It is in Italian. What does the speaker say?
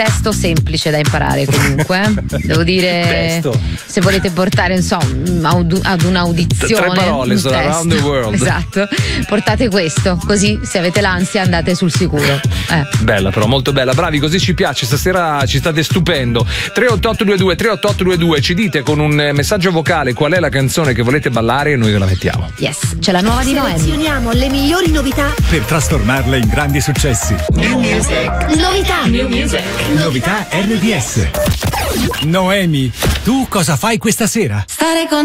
testo semplice da imparare comunque. Devo dire, Testo. se volete portare insomma ad un'audizione 3 parole un sono testo. Around the World. Esatto, portate questo, così se avete l'ansia andate sul sicuro. Bella, però molto bella, bravi, così ci piace, stasera ci state stupendo. 38822 ci dite con un messaggio vocale qual è la canzone che volete ballare e noi ve la mettiamo. Yes, c'è la nuova di Noemi. Selezioniamo le migliori novità per trasformarle in grandi successi. New Music. Novità. New Music. Novità RDS. Noemi, tu cosa fai questa sera? Stare con